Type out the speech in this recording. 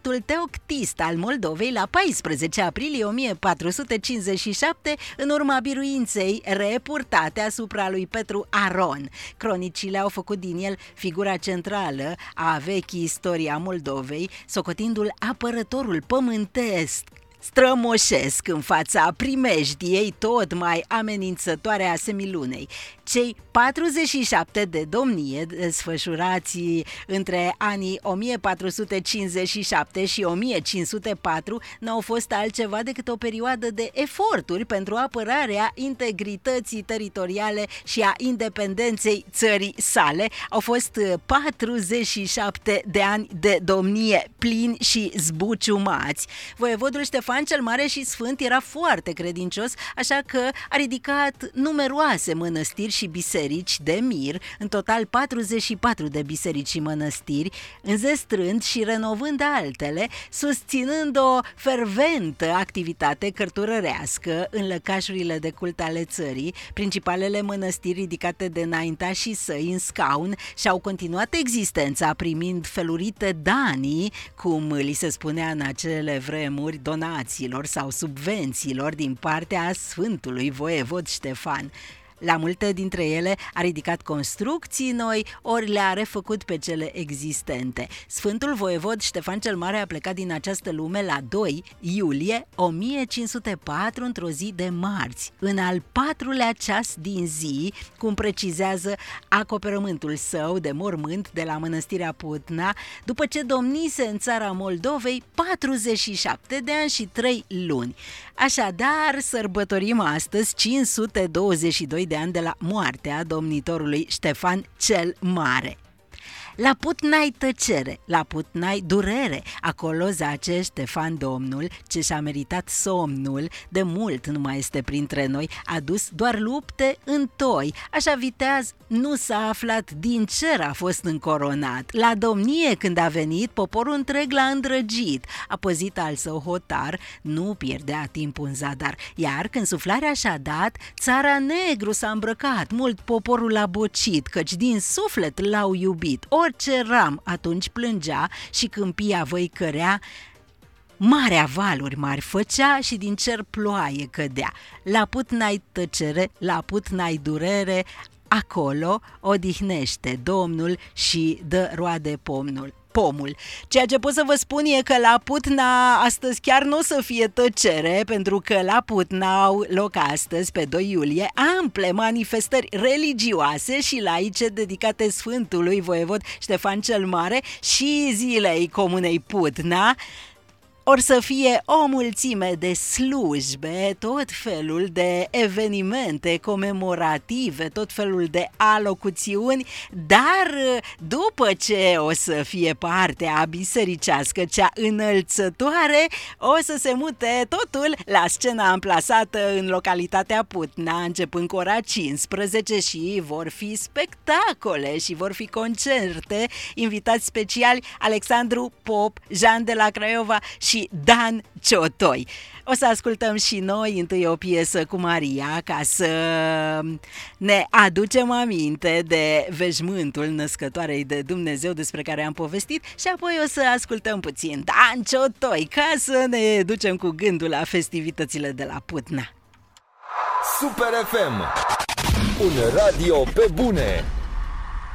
regatul teoctist al Moldovei la 14 aprilie 1457, în urma biruinței repurtate asupra lui Petru Aron. Cronicile au făcut din el figura centrală a vechii istorii a Moldovei, socotindu-l apărătorul pământesc, strămoșesc în fața primejdiei tot mai amenințătoare a semilunei. Cei 47 de domnie desfășurați între anii 1457 și 1504 n-au fost altceva decât o perioadă de eforturi pentru apărarea integrității teritoriale și a independenței țării sale. Au fost 47 de ani de domnie plini și zbuciumați. Voievodul Ștefan cel Mare și Sfânt era foarte credincios, așa că a ridicat numeroase mănăstiri și biserici de mir, în total 44 de biserici și mănăstiri, înzestrând și renovând altele, susținând o ferventă activitate cărturărească în lăcașurile de cult ale țării. Principalele mănăstiri ridicate de înaintașii săi în scaun și-au continuat existența primind felurite danii, cum li se spunea în acele vremuri, donațiilor sau subvențiilor din partea Sfântului Voievod Ștefan. La multe dintre ele a ridicat construcții noi, ori le-a refăcut pe cele existente. Sfântul Voievod Ștefan cel Mare a plecat din această lume la 2 iulie 1504, într-o zi de marți, în al 4-lea ceas din zi, cum precizează acoperământul său de mormânt de la Mănăstirea Putna, după ce domnise în țara Moldovei 47 de ani și 3 luni. Așadar, sărbătorim astăzi 522 de ani de la moartea domnitorului Ștefan cel Mare. La Putna-i tăcere, la Putna-i durere, acolo zace Ștefan Domnul, ce și-a meritat somnul, de mult nu mai este printre noi, a dus doar lupte în toi, așa viteaz nu s-a aflat din cer a fost încoronat. La domnie când a venit, poporul întreg l-a îndrăgit, a păzit al său hotar, nu pierdea timpul în zadar, iar când suflarea și-a dat, țara negru s-a îmbrăcat, mult poporul l-a bocit, căci din suflet l-au iubit. Orice ram atunci plângea și câmpia văicărea, marea valuri mari făcea și din cer ploaie cădea. La Putna-i tăcere, la Putna-i durere, acolo odihnește Domnul și dă roade pomul. Ceea ce pot să vă spun e că la Putna astăzi chiar nu o să fie tăcere, pentru că la Putna au loc astăzi, pe 2 iulie, ample manifestări religioase și laice dedicate Sfântului Voievod Ștefan cel Mare și zilei Comunei Putna. Or să fie o mulțime de slujbe, tot felul de evenimente comemorative, tot felul de alocuțiuni, dar după ce o să fie partea bisericească, cea înălțătoare, o să se mute totul la scena amplasată în localitatea Putna, începând cu ora 15 și vor fi spectacole și vor fi concerte, invitați speciali Alexandru Pop, Jean de la Craiova și Dan Ciotoi. O să ascultăm și noi întâi o piesă cu Maria ca să ne aducem aminte de veșmântul născătoarei de Dumnezeu despre care am povestit și apoi o să ascultăm puțin Dan Ciotoi ca să ne ducem cu gândul la festivitățile de la Putna. Super FM, un radio pe bune.